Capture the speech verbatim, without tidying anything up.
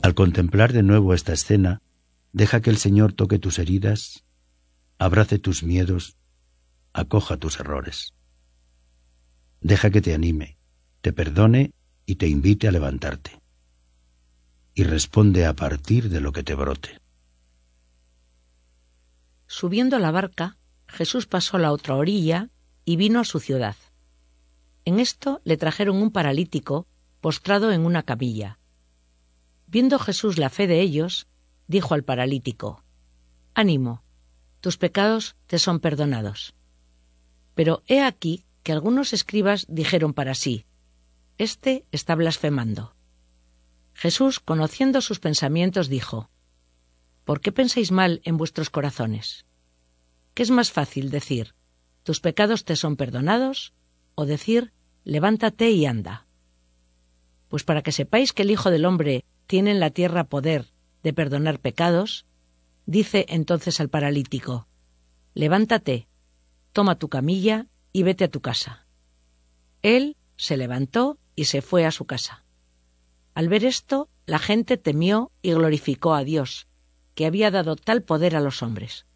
Al contemplar de nuevo esta escena, deja que el Señor toque tus heridas, abrace tus miedos, acoja tus errores. Deja que te anime, te perdone y te invite a levantarte. Y responde a partir de lo que te brote. Subiendo a la barca, Jesús pasó a la otra orilla y vino a su ciudad. En esto le trajeron un paralítico postrado en una camilla. Viendo Jesús la fe de ellos, dijo al paralítico: «Ánimo, tus pecados te son perdonados». Pero he aquí que algunos escribas dijeron para sí: «Este está blasfemando». Jesús, conociendo sus pensamientos, dijo: «¿Por qué pensáis mal en vuestros corazones? ¿Qué es más fácil decir: tus pecados te son perdonados, o decir: levántate y anda? Pues para que sepáis que el Hijo del Hombre tiene en la tierra poder de perdonar pecados, dice entonces al paralítico: levántate, toma tu camilla y vete a tu casa». Él se levantó y se fue a su casa. Al ver esto, la gente temió y glorificó a Dios, que había dado tal poder a los hombres.